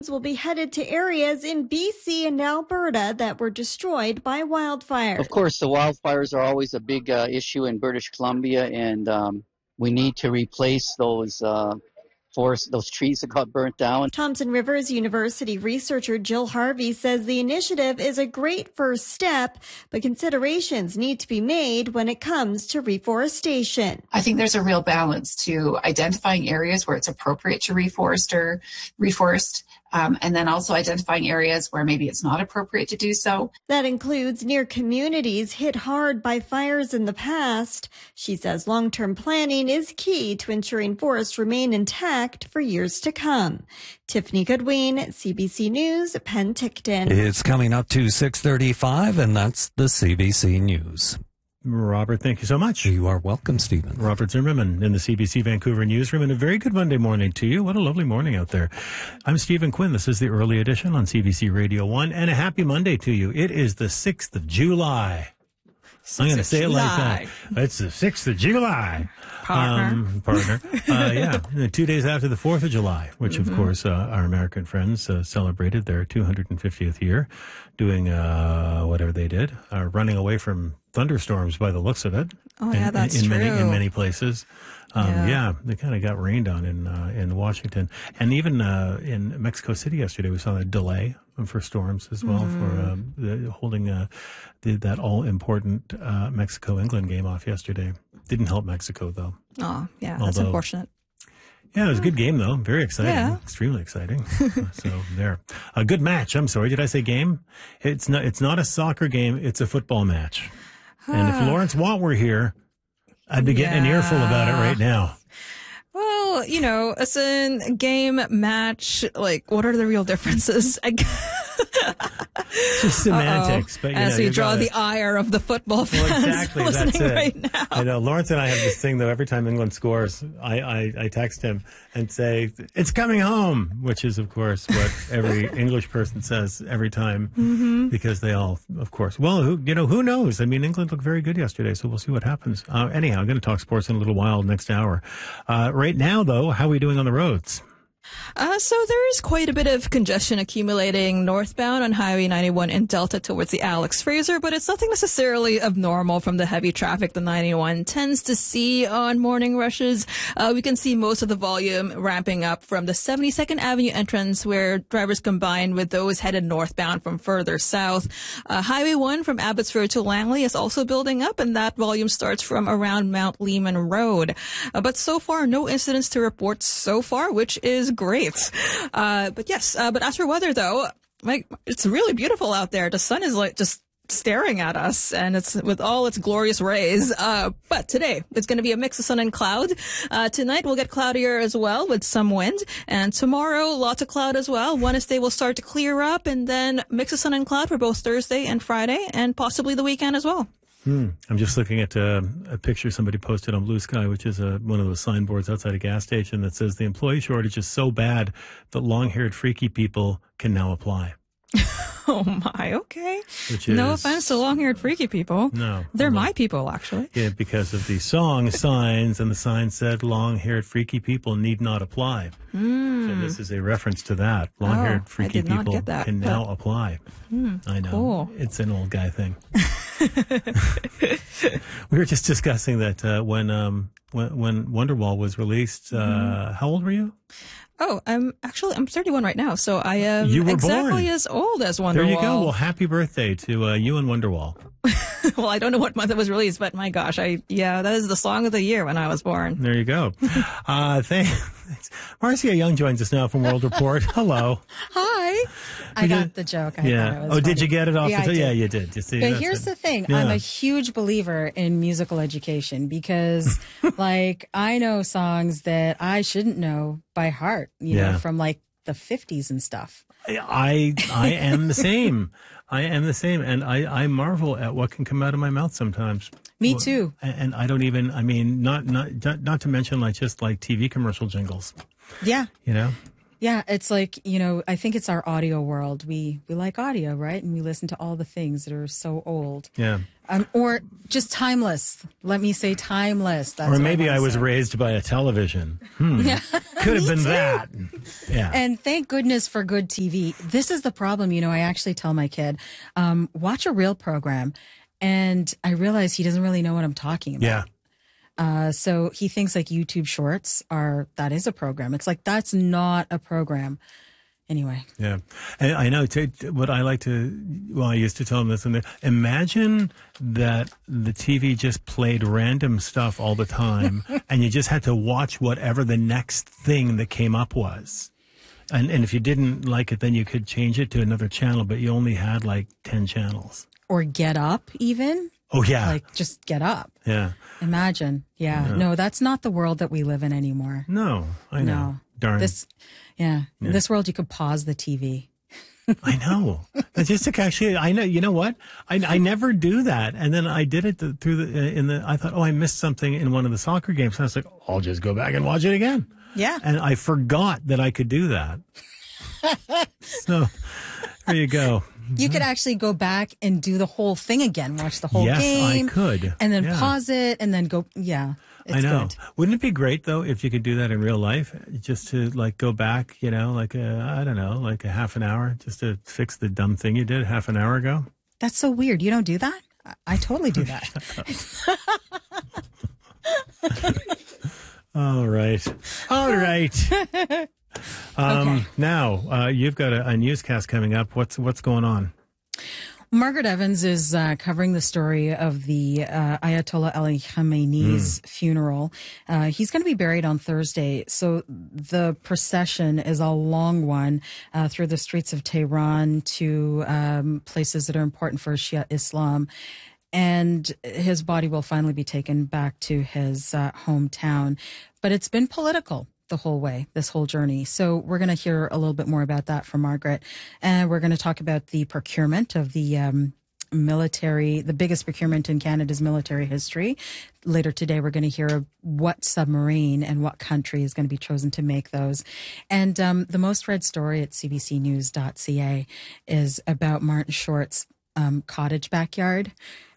will be headed to areas in BC and Alberta that were destroyed by wildfires. Of course, the wildfires are always a big issue in British Columbia, and we need to replace those those trees that got burnt down. Thompson Rivers University researcher Jill Harvey says the initiative is a great first step, but considerations need to be made when it comes to reforestation. I think there's a real balance to identifying areas where it's appropriate to reforest, and then also identifying areas where maybe it's not appropriate to do so. That includes near communities hit hard by fires in the past. She says long-term planning is key to ensuring forests remain intact for years to come. Tiffany Goodwin, CBC News, Penticton. It's coming up to 6:35, and that's the CBC News. Robert, thank you so much. You are welcome, Stephen. Robert Zimmerman in the CBC Vancouver newsroom, and a very good Monday morning to you. What a lovely morning out there. I'm Stephen Quinn. This is the early edition on CBC Radio 1, and a happy Monday to you. It is the 6th of July. I'm going to say it like that. It's the 6th of July. Partner. Yeah, 2 days after the 4th of July, which, of course, our American friends celebrated their 250th year, doing whatever they did, running away from thunderstorms by the looks of it. Oh, yeah, that's true. In many places. Yeah, they kind of got rained on in Washington. And even in Mexico City yesterday, we saw a delay for storms as well for holding that all-important Mexico-England game off yesterday. Didn't help Mexico, though. Oh, yeah, that's unfortunate. Yeah, it was a good game, though. Very exciting. Yeah. Extremely exciting. So there. A good match. I'm sorry. Did I say game? It's not a soccer game. It's a football match. And if Lawrence Watt were here, I'd be getting an earful about it right now. Well, as in game, match, like, what are the real differences? Just semantics. But, as we draw the ire of the football fans listening right now. I know. Lawrence and I have this thing, though. Every time England scores, I text him and say, "It's coming home," which is, of course, what every English person says every time, because they all, of course. Well, who knows? I mean, England looked very good yesterday, so we'll see what happens. Anyhow, I'm going to talk sports in a little while, next hour. Right now, though, how are we doing on the roads? So there is quite a bit of congestion accumulating northbound on Highway 91 in Delta towards the Alex Fraser, but it's nothing necessarily abnormal from the heavy traffic the 91 tends to see on morning rushes. We can see most of the volume ramping up from the 72nd Avenue entrance, where drivers combine with those headed northbound from further south. Highway 1 from Abbotsford to Langley is also building up, and that volume starts from around Mount Lehman Road. But so far, no incidents to report so far, which is great. But as for weather, though, it's really beautiful out there. The sun is just staring at us, and it's with all its glorious rays. But today it's going to be a mix of sun and cloud. Tonight we'll get cloudier as well with some wind, and tomorrow lots of cloud as well. Wednesday will start to clear up, and then mix of sun and cloud for both Thursday and Friday, and possibly the weekend as well. I'm just looking at a picture somebody posted on Blue Sky, which is one of those signboards outside a gas station that says the employee shortage is so bad that long-haired freaky people can now apply. Oh my, okay. No offense to long-haired freaky people. No. They're my people, actually. Yeah, because of the song signs, and the sign said long-haired freaky people need not apply. So this is a reference to that. Long-haired freaky people can now apply. I know. Cool. It's an old guy thing. We were just discussing that when Wonderwall was released. How old were you? Oh, I'm 31 right now, so I am exactly born as old as Wonderwall. There you go. Well, happy birthday to you and Wonderwall. Well, I don't know what month it was released, but my gosh, that is the song of the year when I was born. There you go. Thanks. Marcia Young joins us now from World Report. Hello. Hi. I got the joke. I thought it was funny. Did you get it off the top? Yeah, you did. You see, but here's the thing. Yeah. I'm a huge believer in musical education because, I know songs that I shouldn't know by heart, you know, from the 50s and stuff. I am the same. And I marvel at what can come out of my mouth sometimes. Me too. And I don't even, not to mention just TV commercial jingles. Yeah. Yeah, it's like, I think it's our audio world. We like audio, right? And we listen to all the things that are so old. Yeah. Or just timeless. Let me say timeless. That's or maybe I was raised by a television. Yeah. Could have been that. Yeah. And thank goodness for good TV. This is the problem. I actually tell my kid, watch a real program. And I realize he doesn't really know what I'm talking about. Yeah. So he thinks like YouTube Shorts that is a program. It's like, that's not a program. Anyway. Yeah. And I know what I like to, I used to tell him this, and imagine that the TV just played random stuff all the time and you just had to watch whatever the next thing that came up was. And if you didn't like it, then you could change it to another channel, but you only had like 10 channels. Or Get Up even. Oh, yeah. Like, just get up. Yeah. Imagine. Yeah. No, that's not the world that we live in anymore. No, I know. No. Darn. In this world, you could pause the TV. I know. That's just actually, I know, you know what? I never do that. And then I did it I thought, I missed something in one of the soccer games. And I was like, I'll just go back and watch it again. Yeah. And I forgot that I could do that. So there you go. You could actually go back and do the whole thing again, watch the whole game. Yes, I could. And then pause it and then go, it's I know. good. Wouldn't it be great, though, if you could do that in real life? Just to, like, go back, like a half an hour, just to fix the dumb thing you did half an hour ago? That's so weird. You don't do that? I totally do that. All right. Okay. Now, you've got a newscast coming up. What's going on? Margaret Evans is covering the story of the Ayatollah Ali Khamenei's funeral. He's going to be buried on Thursday. So the procession is a long one through the streets of Tehran to places that are important for Shia Islam. And his body will finally be taken back to his hometown. But it's been political the whole way, this whole journey. So we're going to hear a little bit more about that from Margaret. And we're going to talk about the procurement of the military, the biggest procurement in Canada's military history. Later today, we're going to hear what submarine and what country is going to be chosen to make those. And the most read story at cbcnews.ca is about Martin Short's cottage backyard.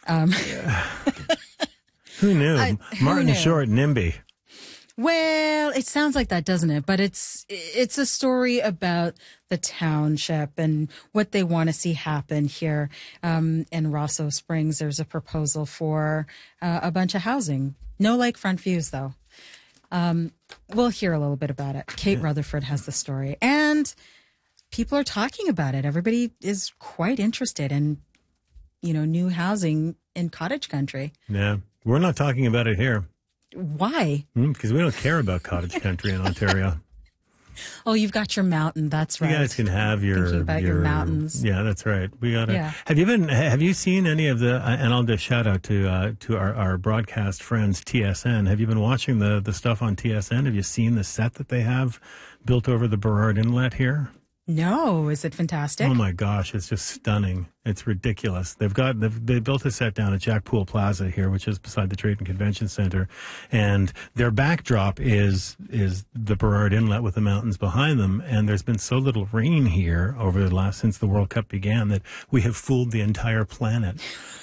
Who knew? Martin Short, NIMBY. Well, it sounds like that, doesn't it? But it's a story about the township and what they want to see happen here. In Rosso Springs, there's a proposal for a bunch of housing. No lakefront views, though. We'll hear a little bit about it. Kate Rutherford has the story. And people are talking about it. Everybody is quite interested in, new housing in cottage country. Yeah. We're not talking about it here. Why? Because we don't care about cottage country in Ontario. Oh, you've got your mountain. That's right. You guys can have your mountains. Yeah, that's right. We got to. Yeah. Have you seen any of the? And I'll just shout out to our broadcast friends TSN. Have you been watching the stuff on TSN? Have you seen the set that they have built over the Burrard Inlet here? No, is it fantastic? Oh my gosh, it's just stunning. It's ridiculous. They built a set down at Jack Pool Plaza here, which is beside the Trade and Convention Center, and their backdrop is the Burrard Inlet with the mountains behind them. And there's been so little rain here since the World Cup began that we have fooled the entire planet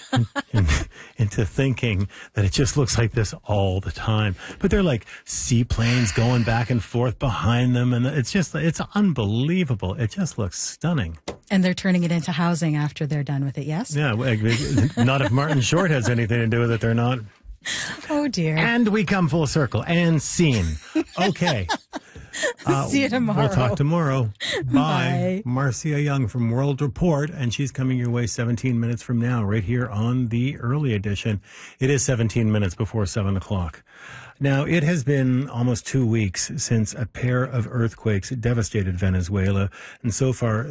into thinking that it just looks like this all the time. But they're like seaplanes going back and forth behind them, and it's unbelievable. It just looks stunning. And they're turning it into housing after they're done with it, yes? Yeah, not if Martin Short has anything to do with it, they're not. Oh, dear. And we come full circle. And scene. Okay. See you tomorrow. We'll talk tomorrow. Bye. Marcia Young from World Report, and she's coming your way 17 minutes from now, right here on the early edition. It is 17 minutes before 7 o'clock. Now, it has been almost 2 weeks since a pair of earthquakes devastated Venezuela, and so far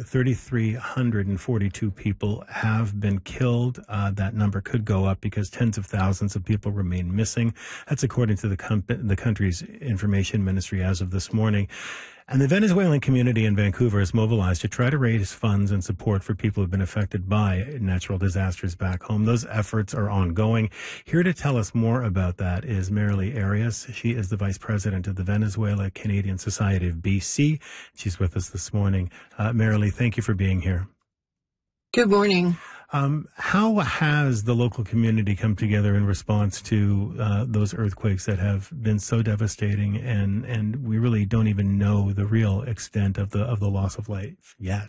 3,342 people have been killed. That number could go up because tens of thousands of people remain missing. That's according to the country's information ministry as of this morning. And the Venezuelan community in Vancouver is mobilized to try to raise funds and support for people who have been affected by natural disasters back home. Those efforts are ongoing. Here to tell us more about that is Marilee Arias. She is the vice president of the Venezuela Canadian Society of BC. She's with us this morning. Marilee, thank you for being here. Good morning. How has the local community come together in response to those earthquakes that have been so devastating, and we really don't even know the real extent of the loss of life yet?